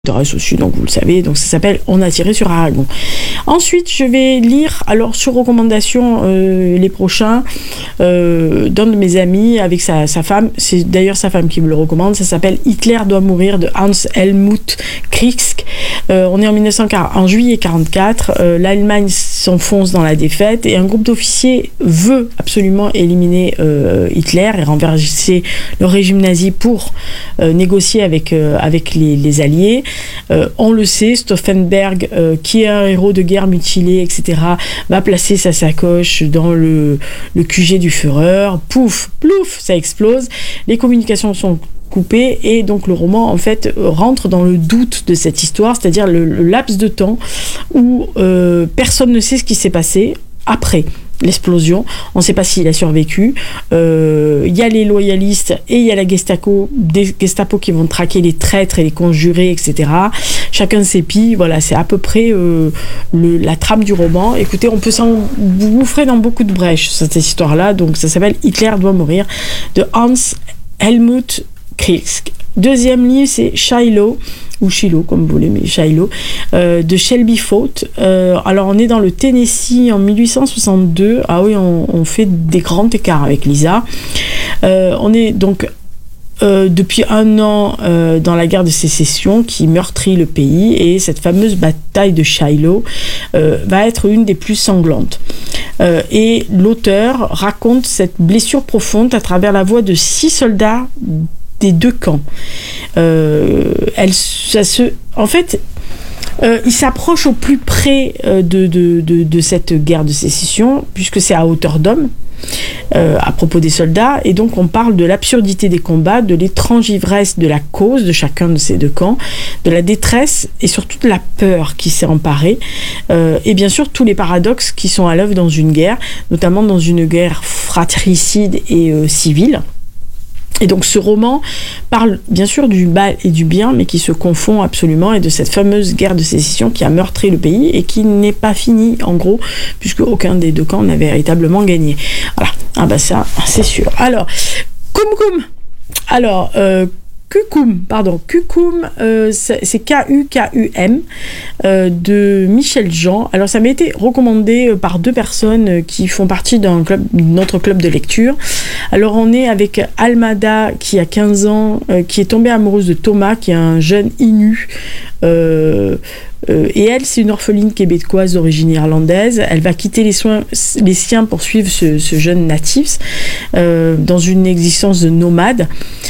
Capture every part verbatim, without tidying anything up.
Reste au-dessus, donc vous le savez, donc ça s'appelle On a tiré sur Aragon. Ensuite, je vais lire, alors sur recommandation, euh, les prochains, euh, d'un de mes amis avec sa, sa femme, c'est d'ailleurs sa femme qui me le recommande, ça s'appelle Hitler doit mourir de Hans Helmut Kriesk. Euh, on est en, mille neuf cent quarante, en juillet quarante-quatre, euh, l'Allemagne s'enfonce dans la défaite et un groupe d'officiers veut absolument éliminer euh, Hitler et renverser le régime nazi pour euh, négocier avec, euh, avec les, les Alliés. Euh, on le sait, Stauffenberg, euh, qui est un héros de guerre mutilé, et cetera, va placer sa sacoche dans le, le Q G du Führer. Pouf, plouf, ça explose. Les communications sont coupées et donc le roman en fait rentre dans le doute de cette histoire, c'est-à-dire le, le laps de temps où euh, personne ne sait ce qui s'est passé après l'explosion. On ne sait pas s'il a survécu. Il euh, y a les loyalistes et il y a la Gestapo, des Gestapo qui vont traquer les traîtres et les conjurés, et cetera. Chacun s'épie. Voilà, c'est à peu près euh, le, la trame du roman. Écoutez, on peut s'engouffrer dans beaucoup de brèches cette histoire-là. Donc ça s'appelle Hitler doit mourir de Hans Helmut Kriesk. Deuxième livre, c'est Shiloh, ou Shiloh, comme vous voulez, mais Shiloh, euh, de Shelby Foote. Euh, alors, on est dans le Tennessee en mille huit cent soixante-deux. Ah oui, on, on fait des grands écarts avec Lisa. Euh, on est donc euh, depuis un an euh, dans la guerre de sécession qui meurtrit le pays et cette fameuse bataille de Shiloh euh, va être une des plus sanglantes. Euh, et l'auteur raconte cette blessure profonde à travers la voix de six soldats des deux camps. Euh, elle, ça se, en fait, euh, il s'approche au plus près euh, de, de, de, de cette guerre de sécession, puisque c'est à hauteur d'homme, euh, à propos des soldats, et donc on parle de l'absurdité des combats, de l'étrange ivresse de la cause de chacun de ces deux camps, de la détresse et surtout de la peur qui s'est emparée, euh, et bien sûr tous les paradoxes qui sont à l'œuvre dans une guerre, notamment dans une guerre fratricide et euh, civile. Et donc ce roman parle bien sûr du mal et du bien, mais qui se confond absolument, et de cette fameuse guerre de sécession qui a meurtri le pays et qui n'est pas finie en gros, puisque aucun des deux camps n'a véritablement gagné. Voilà, ah bah ça c'est sûr. Alors, Koum Koum. Alors, euh, Kukum, pardon, Kukum, euh, c'est K U K U M, euh, de Michel Jean. Alors, ça m'a été recommandé par deux personnes qui font partie d'un club, notre club de lecture. Alors, on est avec Almada, qui a quinze ans, euh, qui est tombée amoureuse de Thomas, qui est un jeune Innu. Euh, euh, et elle, c'est une orpheline québécoise d'origine irlandaise. Elle va quitter les, soins, les siens pour suivre ce, ce jeune natif euh, dans une existence de nomade.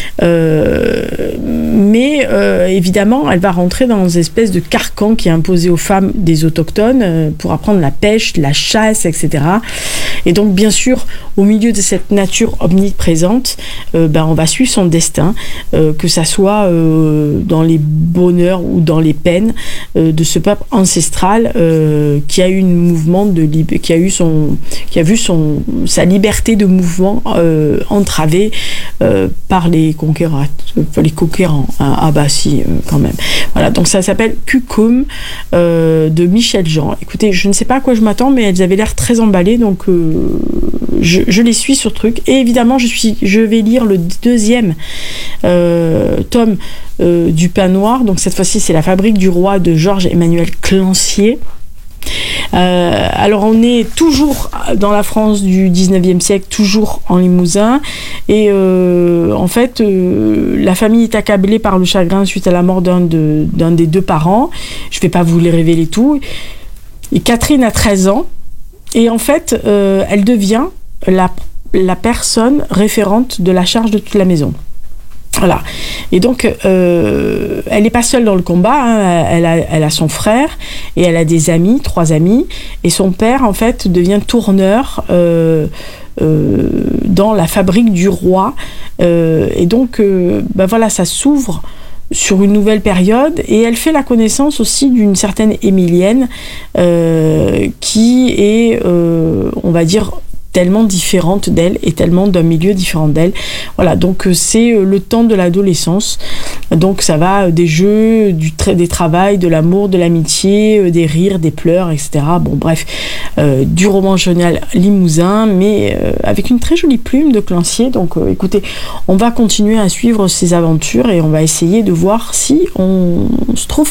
Euh, mais euh, évidemment, elle va rentrer dans une espèce de carcan qui est imposé aux femmes des autochtones euh, pour apprendre la pêche, la chasse, et cetera. Et donc, bien sûr, au milieu de cette nature omniprésente, euh, ben, on va suivre son destin, euh, que ça soit euh, dans les bonheurs ou dans les peines euh, de ce peuple ancestral euh, qui a eu une mouvement de lib- qui a eu son, qui a vu son sa liberté de mouvement euh, entravée euh, par les conquérants, les conquérants. Hein, ah bah si, euh, quand même. Voilà, donc ça s'appelle Kukum euh, de Michel Jean. Écoutez, je ne sais pas à quoi je m'attends, mais elles avaient l'air très emballées, donc euh, je, je les suis sur truc. Et évidemment, je suis, je vais lire le deuxième euh, tome euh, du Pain Noir. Donc cette fois-ci, c'est La Fabrique du Roi de Georges-Emmanuel Clancier. Euh, alors on est toujours dans la France du dix-neuvième siècle, toujours en Limousin, et euh, en fait euh, la famille est accablée par le chagrin suite à la mort d'un, de, d'un des deux parents. Je ne vais pas vous les révéler tout. Et Catherine a treize ans, et en fait euh, elle devient la, la personne référente de la charge de toute la maison. Voilà. Et donc, euh, elle n'est pas seule dans le combat, hein. elle, a, elle a son frère et elle a des amis, trois amis, et son père, en fait, devient tourneur euh, euh, dans la fabrique du roi. Euh, et donc, euh, ben voilà, ça s'ouvre sur une nouvelle période, et elle fait la connaissance aussi d'une certaine Émilienne euh, qui est, euh, on va dire, tellement différente d'elle et tellement d'un milieu différent d'elle. Voilà, donc c'est le temps de l'adolescence. Donc ça va des jeux, du tra- des travails, de l'amour, de l'amitié, des rires, des pleurs, et cetera. Bon bref, euh, du roman journal limousin, mais euh, avec une très jolie plume de Clancier. Donc euh, écoutez, on va continuer à suivre ses aventures et on va essayer de voir si on se trouve